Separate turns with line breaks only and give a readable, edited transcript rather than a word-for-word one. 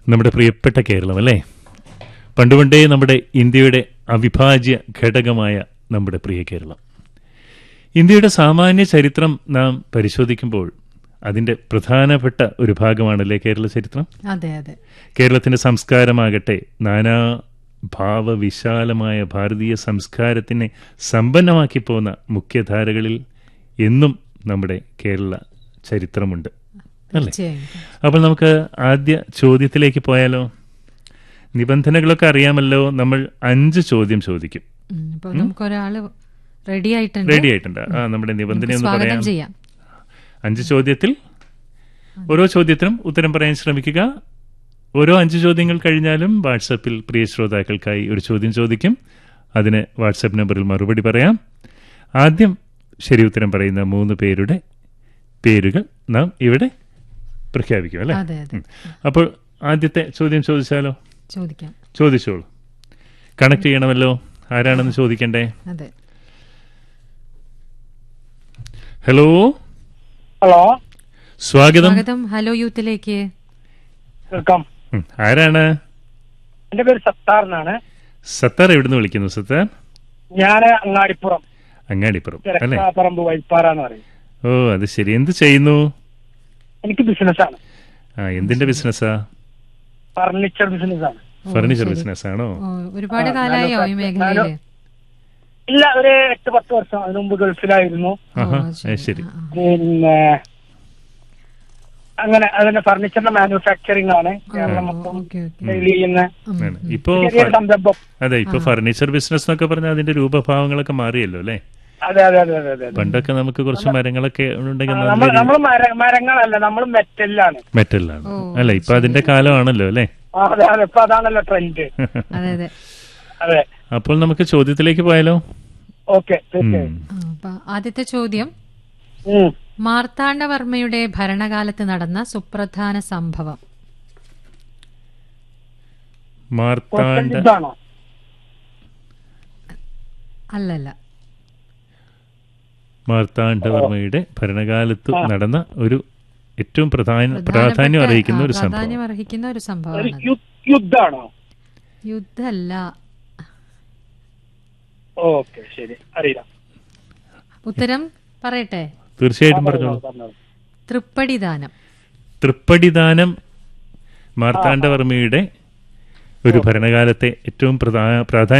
നമ്മുടെ പ്രിയപ്പെട്ട കേരളം അല്ലേ? പണ്ടുപണ്ടേ നമ്മുടെ ഇന്ത്യയുടെ അവിഭാജ്യ ഘടകമായ നമ്മുടെ പ്രിയ കേരളം. ഇന്ത്യയുടെ സാമാന്യ ചരിത്രം നാം പരിശോധിക്കുമ്പോൾ അതിൻ്റെ പ്രധാനപ്പെട്ട ഒരു ഭാഗമാണല്ലേ കേരള ചരിത്രം.
അതെ അതെ.
കേരളത്തിൻ്റെ സംസ്കാരമാകട്ടെ നാനാ ഭാവവിശാലമായ ഭാരതീയ സംസ്കാരത്തിനെ സമ്പന്നമാക്കി പോകുന്ന മുഖ്യധാരകളിൽ എന്നും നമ്മുടെ കേരള ചരിത്രമുണ്ട് അല്ലേ? അപ്പോൾ നമുക്ക് ആദ്യ ചോദ്യത്തിലേക്ക് പോയാലോ? നിബന്ധനകളൊക്കെ അറിയാമല്ലോ. നമ്മൾ 5 ചോദ്യം ചോദിക്കും. റെഡി ആയിട്ടുണ്ട്. നമ്മുടെ നിബന്ധന ഒന്ന് പറയാം. 5 ചോദ്യത്തിൽ ഓരോ ചോദ്യത്തിനും ഉത്തരം പറയാൻ ശ്രമിക്കുക. ഓരോ 5 ചോദ്യങ്ങൾ കഴിഞ്ഞാലും വാട്സപ്പിൽ പ്രിയ ശ്രോതാക്കൾക്കായി ഒരു ചോദ്യം ചോദിക്കും. അതിന് വാട്സപ്പ് നമ്പറിൽ മറുപടി പറയാം. ആദ്യം ശരി ഉത്തരം പറയുന്ന 3 പേരുടെ പേരുകൾ നാം ഇവിടെ പ്രഖ്യാപിക്കും അല്ലേ? അപ്പോൾ ആദ്യത്തെ ചോദ്യം ചോദിച്ചാലോ? ചോദിച്ചോളൂ. കണക്ട് ചെയ്യണമല്ലോ. ആരാണെന്ന് ചോദിക്കണ്ടേ? ഹലോ സ്വാഗതം.
Hello യൂത്തിലേക്ക്
welcome.
ആരാണ്?
എന്റെ പേര് സത്താർ എന്നാണ്.
സത്താർ എവിടുന്ന് വിളിക്കുന്നു? സത്താർ,
ഞാൻ അങ്ങാടിപ്പുറം
അല്ലേ?
പറമ്പ് വൈപ്പാറാന്ന് പറയും.
ഓ, അത് ശരി. എന്ത് ചെയ്യുന്നു?
എനിക്ക് ബിസിനസ്സാണ്.
എന്തിന്റെ ബിസിനസ്സാ?
ഫർണിച്ചർ ബിസിനസ്സാണ്.
ഫർണിച്ചർ ബിസിനസ് ആണോ?
ഒരുപാട് കാലമായോ ഈ മേഖലയില്?
ഇല്ല, ഒരു 8-10 വർഷം. അതിനു മുമ്പ് ഗൾഫിലായിരുന്നു.
ശരി.
പിന്നെ അങ്ങനെ അതിന്റെ ഫർണിച്ചറിന്റെ മാനുഫാക്ചറിംഗ് ആണ് കേരളം മൊത്തം ചെയ്യുന്ന സംരംഭം.
അതെ, ഇപ്പൊ ഫർണിച്ചർ ബിസിനസ് എന്നൊക്കെ പറഞ്ഞാൽ അതിന്റെ രൂപഭാവങ്ങളൊക്കെ മാറിയല്ലോ അല്ലേ?
അതെ അതെ അതെ അതെ.
പണ്ടൊക്കെ നമുക്ക് കുറച്ച് മരങ്ങളൊക്കെ ഉണ്ടെങ്കിൽ
നമ്മൾ മരങ്ങളല്ല, നമ്മൾ മെറ്റലാണ്
അല്ല. ഇപ്പൊ അതിന്റെ കാലമാണല്ലോ അല്ലേ?
അതെ അതെ, ഇപ്പൊ അതാണല്ലോ ട്രെൻഡ്. അതെ.
അപ്പോൾ നമുക്ക് ചോദ്യത്തിലേക്ക് പോയാലോ?
ഓക്കെ,
ആദ്യത്തെ ചോദ്യം, മാർത്താണ്ഡവർമ്മയുടെ ഭരണകാലത്ത് നടന്ന സുപ്രധാന സംഭവം. അല്ലല്ല.
മാർത്താണ്ഡവർമ്മയുടെ ഭരണകാലത്ത് നടന്ന ഒരു ഏറ്റവും പ്രാധാന്യം അർഹിക്കുന്ന ഒരു സംഭവം.
യുദ്ധാണോ?
യുദ്ധല്ല.
ഓക്കെ, ശരി, അറിയില്ല.
ഉത്തരം പറയട്ടെ?
തീർച്ചയായിട്ടും പറഞ്ഞോളൂ. തൃപ്പടിദാനം മാർത്താണ്ഡവർമ്മയുടെ ഒരു ഭരണകാലത്തെ ഏറ്റവും പ്രാധാന്യം